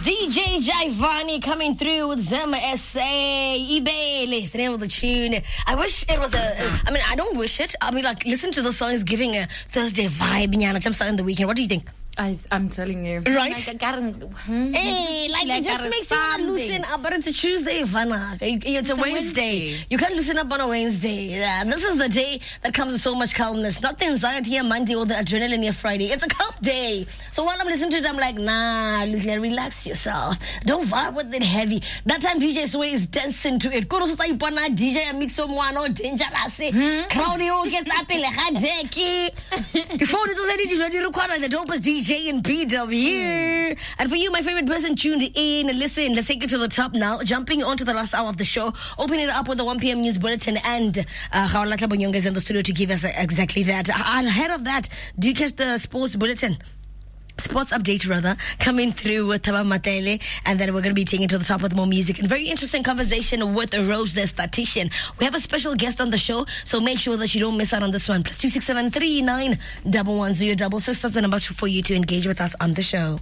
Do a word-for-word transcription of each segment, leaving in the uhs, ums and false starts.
D J Jaivani coming through with Zema S A. Ibele is the name of the tune. I wish it was a, I mean, I don't wish it. I mean, like, listen to the song. It's giving a Thursday vibe. Nyana, jump starting the weekend. What do you think? I, I'm telling you. Right? Like, hmm, hey, like, like it just makes you want to loosen up. But it's a Tuesday, Vanna. It's, it's a, a Wednesday. Wednesday. You can't loosen up on a Wednesday. Yeah, this is the day that comes with so much calmness. Not the anxiety on Monday or the adrenaline on Friday. It's a calm day. So while I'm listening to it, I'm like, nah, relax yourself. Don't vibe with it heavy. That time D J Sway is dancing to it. Kuro sa ipana D J mix someone or dangerous. Crowdy all gets up in the Your phone is already ready to record the dopest D J. J and B W. Mm. And for you, my favorite person tuned in, listen, let's take it to the top now. Jumping onto the last hour of the show, opening it up with the one p.m. news bulletin, and uh, Kgaola Tlhabonyonga is in the studio to give us exactly that. Ahead of that, do you catch the sports bulletin? Sports update, rather, coming through with Thaba Matele, and then we're going to be taking it to the top with more music. And very interesting conversation with Rose, the statistician. We have a special guest on the show, so make sure that you don't miss out on this one. Plus two six seven three nine double one zero double six. That's the number for you to engage with us on the show.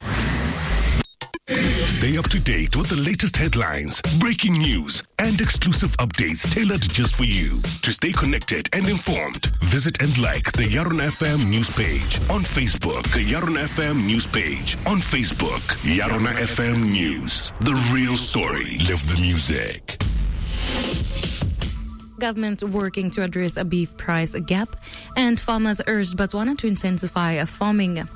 Stay up to date with the latest headlines, breaking news, and exclusive updates tailored just for you. To stay connected and informed, visit and like the Yarona F M news page on Facebook. The Yarona F M news page on Facebook. Yarona F M News. The real story. Live the music. Government working to address a beef price gap, and farmers urged Botswana to intensify farming.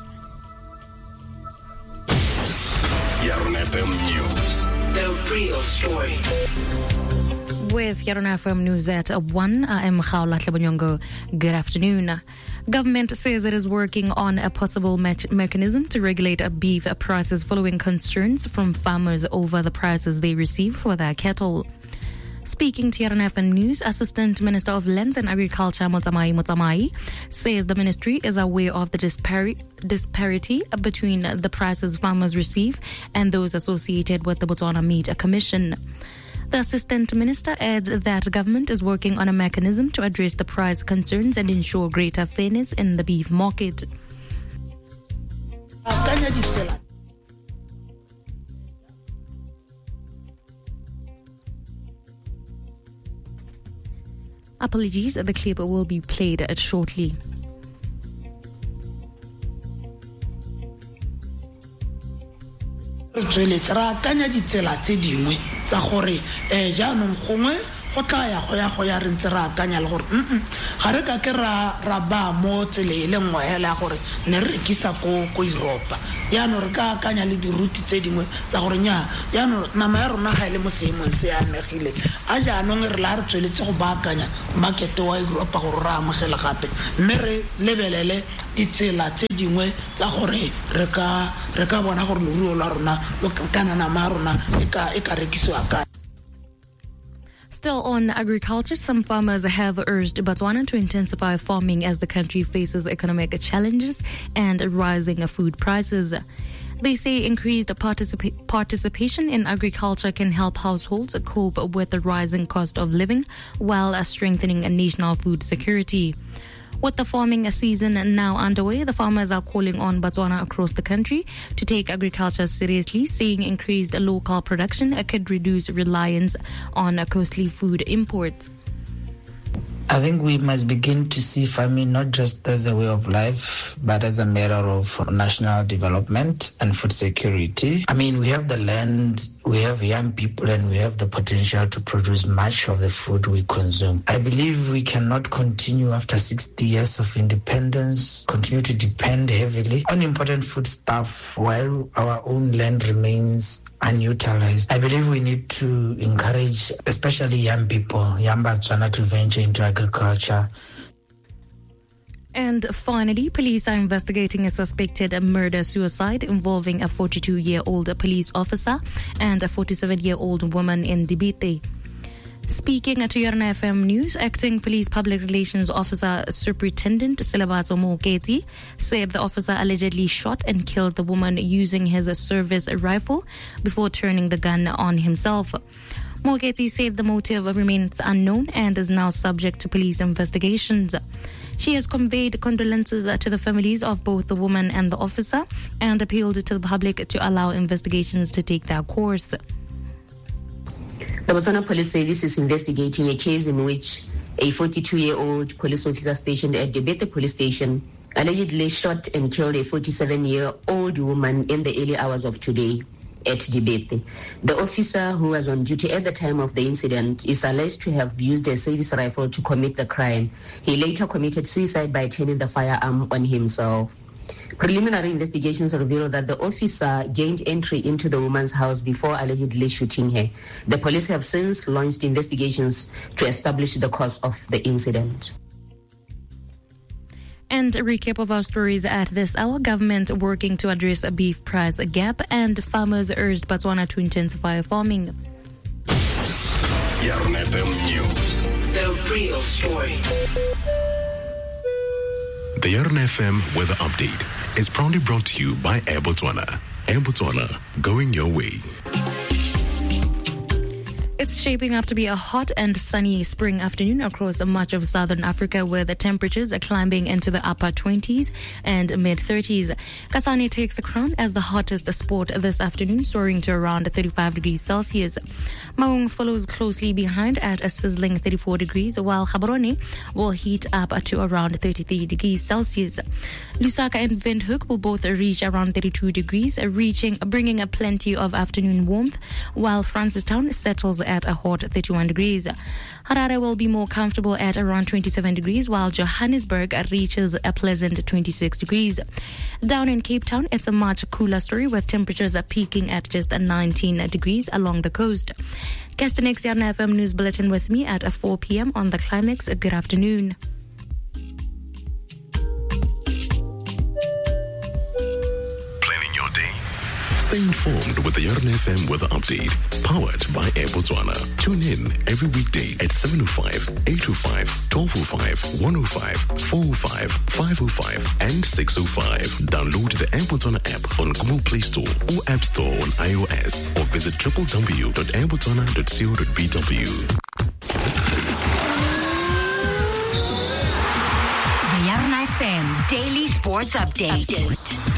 Yarona F M News. The real story. With Yarona F M News at one, I am Kgaola Tlhabonyonga. Good afternoon. Government says it is working on a possible me- mechanism to regulate beef prices following concerns from farmers over the prices they receive for their cattle. Speaking to Yarona F M News, Assistant Minister of Lands and Agriculture Motsamai Motsamai says the ministry is aware of the dispari- disparity between the prices farmers receive and those associated with the Botswana Meat Commission. The Assistant Minister adds that government is working on a mechanism to address the price concerns and ensure greater fairness in the beef market. Apologies, the clip will be played shortly. Ra kanya ditsela tse dingwe tsa gore eh jaanong gongwe go tla ya go ya go ya re ntse ra kanya le gore mm ga re ka ke ra ra ba mo tsele le ngwe hela gore ne re rekisa ko ko Europe ya no re ka kanya le di route tse dingwe tsa gore nya ya no nama ya rona ga ile mo seemong se ya negile a jaanong re la re tsweletse go ba kanya market wa Europe go ra amogela gape mme re lebelele ditsela tse dingwe tsa gore re ka re ka bona gore leruo la rona lo kana nama ya rona e ka e ka rekiswa ka. Still on agriculture, some farmers have urged Botswana to intensify farming as the country faces economic challenges and rising food prices. They say increased participa- participation in agriculture can help households cope with the rising cost of living while strengthening national food security. With the farming season now underway, the farmers are calling on Botswana across the country to take agriculture seriously, saying increased local production could reduce reliance on costly food imports. I think we must begin to see farming not just as a way of life, but as a matter of national development and food security. I mean, we have the land, we have young people, and we have the potential to produce much of the food we consume. I believe we cannot continue after sixty years of independence, continue to depend heavily on important foodstuff while our own land remains unutilized. I believe we need to encourage, especially young people, young Botswana, to venture into agriculture. And finally, police are investigating a suspected murder-suicide involving a forty-two-year-old police officer and a forty-seven-year-old woman in Dibite. Speaking at Yarona F M News, Acting Police Public Relations Officer Superintendent Selebatso Mooketsi said the officer allegedly shot and killed the woman using his service rifle before turning the gun on himself. Mooketsi said the motive remains unknown and is now subject to police investigations. She has conveyed condolences to the families of both the woman and the officer and appealed to the public to allow investigations to take their course. The Botswana Police Service is investigating a case in which a forty-two-year-old police officer stationed at Debete Police Station allegedly shot and killed a forty-seven-year-old woman in the early hours of today at Debete. The officer, who was on duty at the time of the incident, is alleged to have used a service rifle to commit the crime. He later committed suicide by turning the firearm on himself. Preliminary investigations reveal that the officer gained entry into the woman's house before allegedly shooting her. The police have since launched investigations to establish the cause of the incident. And a recap of our stories at this hour. Government working to address a beef price gap, and farmers urged Botswana to intensify farming. Yaron F M News. The real story. The Yaron F M Weather Update is proudly brought to you by Air Botswana. Air Botswana, going your way. It's shaping up to be a hot and sunny spring afternoon across much of southern Africa, where the temperatures are climbing into the upper twenties and mid-thirties. Kasane takes the crown as the hottest spot this afternoon, soaring to around thirty-five degrees Celsius. Maung follows closely behind at a sizzling thirty-four degrees, while Gaborone will heat up to around thirty-three degrees Celsius. Lusaka and Windhoek will both reach around thirty-two degrees, reaching bringing a plenty of afternoon warmth, while Francistown settles at a hot thirty-one degrees. Harare will be more comfortable at around twenty-seven degrees, while Johannesburg reaches a pleasant twenty-six degrees. Down in Cape Town, it's a much cooler story, with temperatures peaking at just nineteen degrees along the coast. Guest the next Yaron F M News Bulletin with me at four p.m. on The Climax. Good afternoon. Stay informed with the Yaron F M Weather Update, powered by Air Botswana. Tune in every weekday at seven oh five, eight oh five, twelve oh five, one oh five, four oh five, five oh five, and six oh five. Download the Air Botswana app on Google Play Store or App Store on iOS, or visit w w w dot air botswana dot co dot b w. The Yaron F M Daily Sports Update. Update.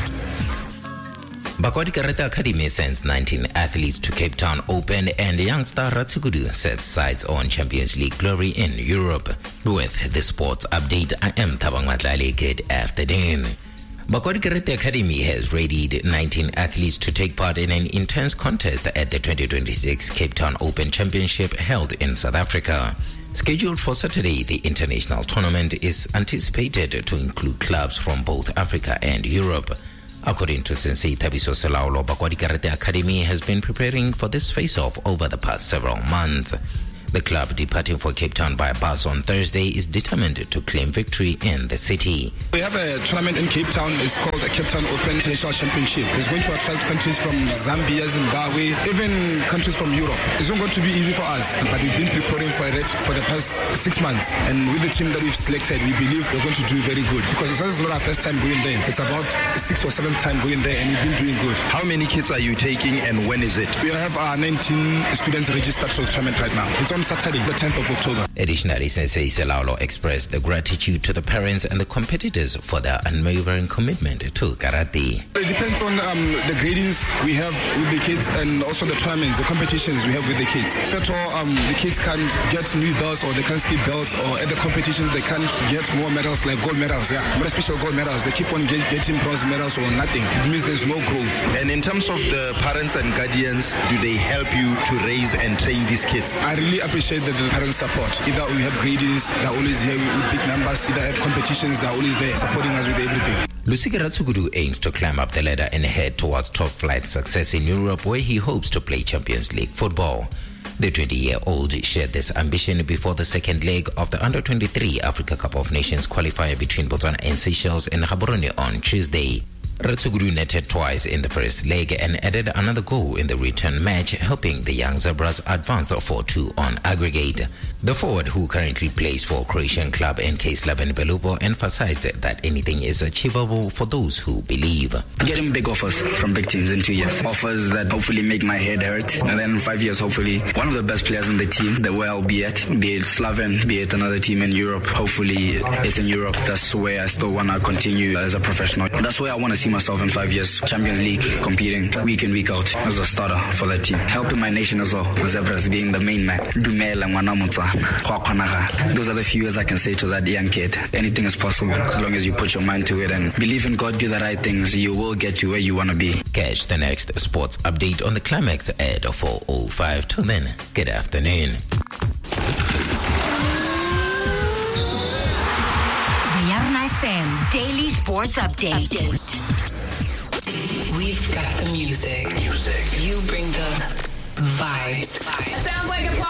Bakwadi Karate Academy sends nineteen athletes to Cape Town Open, and youngster Ratsugudu sets sights on Champions League glory in Europe. With the sports update, I am Thabang Matlale. Good afternoon. Bakwadi Karate Academy has readied nineteen athletes to take part in an intense contest at the twenty twenty-six Cape Town Open Championship held in South Africa. Scheduled for Saturday, the international tournament is anticipated to include clubs from both Africa and Europe. According to Sensei Thabiso Selaulo, Bakwadi Karate Academy has been preparing for this face-off over the past several months. The club, departing for Cape Town by bus on Thursday, is determined to claim victory in the city. We have a tournament in Cape Town. It's called the Cape Town Open International Championship. It's going to attract countries from Zambia, Zimbabwe, even countries from Europe. It's not going to be easy for us, but we've been preparing for it for the past six months. And with the team that we've selected, we believe we're going to do very good, because it's not our first time going there. It's about six or seventh time going there, and we've been doing good. How many kids are you taking, and when is it? We have our nineteen students registered for the tournament right now. It's on Saturday, the tenth of October. Additionally, Sensei Selaulo expressed the gratitude to the parents and the competitors for their unwavering commitment to karate. It depends on um, the gradings we have with the kids, and also the tournaments, the competitions we have with the kids. First of all, um, the kids can't get new belts, or they can't skip belts, or at the competitions they can't get more medals, like gold medals, yeah, more special gold medals. They keep on get, getting bronze medals or nothing. It means there's no growth. And in terms of the parents and guardians, do they help you to raise and train these kids? I really appreciate that the parents support. Either we have gradings, they're always here with big numbers, either at competitions, they're always there supporting us with everything. Lusika Ratsugudu aims to climb up the ladder and head towards top flight success in Europe, where he hopes to play Champions League football. The twenty-year-old shared this ambition before the second leg of the under twenty-three Africa Cup of Nations qualifier between Botswana and Seychelles in Gaborone on Tuesday. Ratsugudu netted twice in the first leg and added another goal in the return match, helping the young Zebras advance four two on aggregate. The forward, who currently plays for Croatian club N K Slaven Belupo, emphasized that anything is achievable for those who believe. Getting big offers from big teams in two years. Offers that hopefully make my head hurt. And then in five years, hopefully, one of the best players in the team, that where I'll be at, be it Slaven, be it another team in Europe. Hopefully, it's in Europe. That's where I still want to continue as a professional. That's where I want to see myself in five years. Champions League, competing week in, week out as a starter for that team. Helping my nation as well. Zebras being the main man. Dumela Mwanamutsa. Those are the few words I can say to that young kid. Anything is possible as long as you put your mind to it and believe in God, do the right things. You will get to where you want to be. Catch the next sports update on the Climax at four oh five. Till then, good afternoon. The Yarna F M Daily Sports Update. Update. We've got the music. Music. You bring the vibes. It sounds like a party.